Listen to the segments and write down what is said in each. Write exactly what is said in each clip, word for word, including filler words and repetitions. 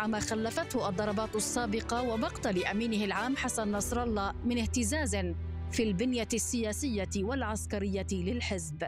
مع ما خلفته الضربات السابقة ومقتل أمينه العام حسن نصر الله من اهتزاز في البنية السياسية والعسكرية للحزب.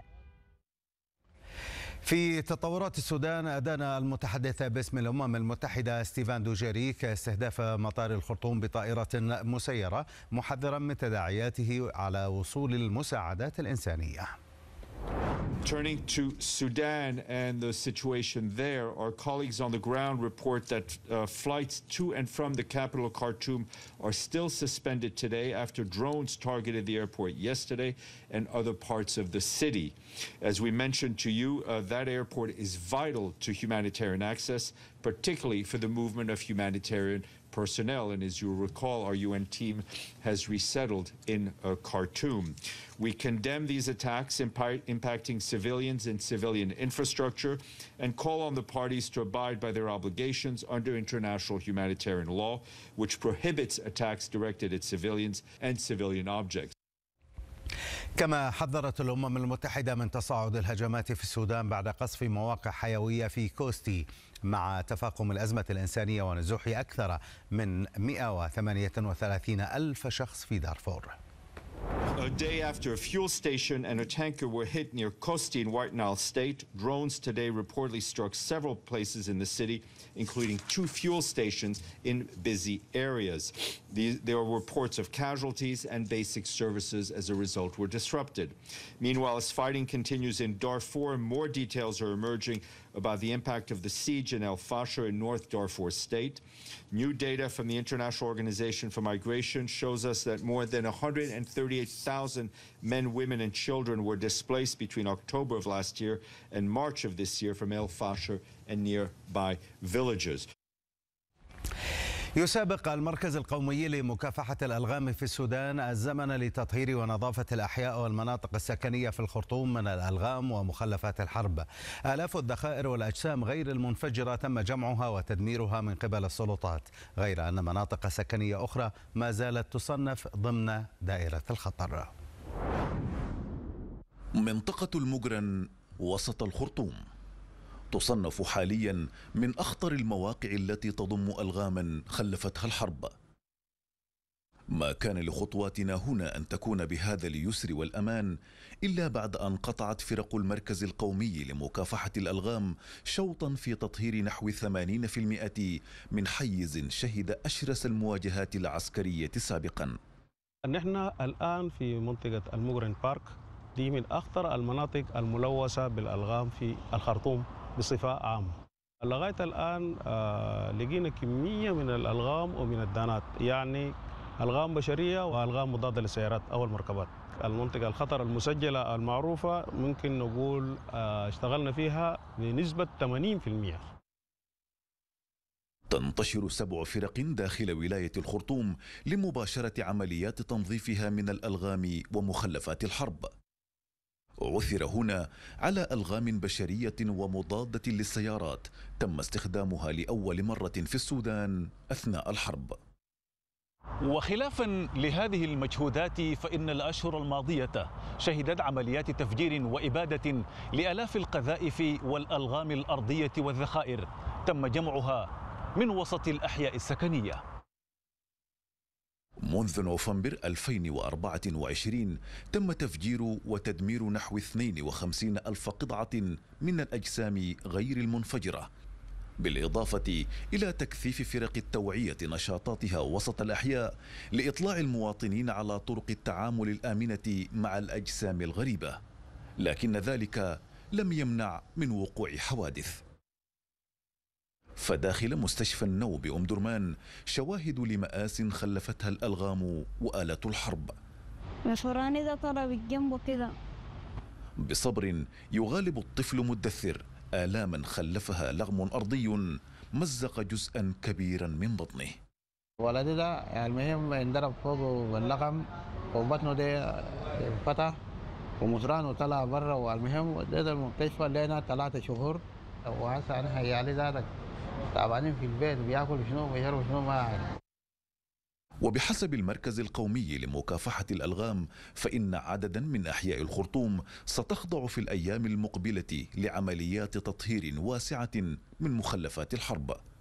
في تطورات السودان، أدان المتحدث باسم الأمم المتحدة ستيفان دوجيريك استهداف مطار الخرطوم بطائرة مسيرة، محذرا من تداعياته على وصول المساعدات الإنسانية. Turning to Sudan and the situation there, our colleagues on the ground report that uh, flights to and from the capital Khartoum are still suspended today after drones targeted the airport yesterday and other parts of the city. As we mentioned to you, uh, that airport is vital to humanitarian access, particularly for the movement of humanitarian personnel. And as you recall, our U N team has resettled in uh, Khartoum. We condemn these attacks impi- impacting civilians and civilian infrastructure and call on the parties to abide by their obligations under international humanitarian law, which prohibits attacks directed at civilians and civilian objects. كما حذرت الأمم المتحدة من تصاعد الهجمات في السودان بعد قصف مواقع حيوية في كوستي، مع تفاقم الأزمة الإنسانية ونزوح أكثر من مئة وثمانية وثلاثين ألف شخص في دارفور. A day after a fuel station and a tanker were hit near Kosti in White Nile State, drones today reportedly struck several places in the city, including two fuel stations in busy areas. These, there were reports of casualties and basic services as a result were disrupted. Meanwhile, as fighting continues in Darfur, more details are emerging about the impact of the siege in El Fasher in North Darfur State. New data from the International Organization for Migration shows us that more than one hundred thirty-eight thousand men, women and children were displaced between October of last year and March of this year from El Fasher and nearby villages. يسابق المركز القومي لمكافحة الألغام في السودان الزمن لتطهير ونظافة الأحياء والمناطق السكنية في الخرطوم من الألغام ومخلفات الحرب. آلاف الذخائر والأجسام غير المنفجرة تم جمعها وتدميرها من قبل السلطات، غير أن مناطق سكنية أخرى ما زالت تصنف ضمن دائرة الخطر. منطقة المجرن وسط الخرطوم تصنف حاليا من أخطر المواقع التي تضم ألغاما خلفتها الحرب. ما كان لخطواتنا هنا أن تكون بهذا اليسر والأمان إلا بعد أن قطعت فرق المركز القومي لمكافحة الألغام شوطا في تطهير نحو ثمانين بالمئة من حيز شهد أشرس المواجهات العسكرية سابقا. نحن الآن في منطقة المجرن بارك، دي من أخطر المناطق الملوثة بالألغام في الخرطوم بصفة عامة. لغاية الآن آه لقينا كمية من الألغام ومن الدانات، يعني ألغام بشرية وألغام مضادة للسيارات أو المركبات. المنطقة الخطر المسجلة المعروفة ممكن نقول آه اشتغلنا فيها بنسبة ثمانين بالمئة. تنتشر سبع فرق داخل ولاية الخرطوم لمباشرة عمليات تنظيفها من الألغام ومخلفات الحرب. عثر هنا على ألغام بشرية ومضادة للسيارات تم استخدامها لأول مرة في السودان أثناء الحرب. وخلافا لهذه المجهودات، فإن الأشهر الماضية شهدت عمليات تفجير وإبادة لآلاف القذائف والألغام الأرضية والذخائر تم جمعها من وسط الأحياء السكنية. منذ نوفمبر ألفين وأربعة وعشرين تم تفجير وتدمير نحو اثنين وخمسين ألف قطعة من الأجسام غير المنفجرة، بالإضافة إلى تكثيف فرق التوعية نشاطاتها وسط الأحياء لإطلاع المواطنين على طرق التعامل الآمنة مع الأجسام الغريبة، لكن ذلك لم يمنع من وقوع حوادث. فداخل مستشفى النو بأم درمان شواهد لمآس خلفتها الألغام وآلة الحرب. مشوراني ده طلع بالجنب كده. بصبر يغالب الطفل مدثر آلاما خلفها لغم أرضي مزق جزءا كبيرا من بطنه. ولدي ده يعني المهم انضرب فوقه اللغم وبطنه ده فتح ومصرانه طلع برا، والمهم ده المستشفى لنا ثلاثة شهور، وهسه انا هيالي ذاتك تعبانين في البيت بياكل شنو ويشرب شنو ما عارف. وبحسب المركز القومي لمكافحة الألغام فإن عددا من أحياء الخرطوم ستخضع في الأيام المقبلة لعمليات تطهير واسعة من مخلفات الحرب.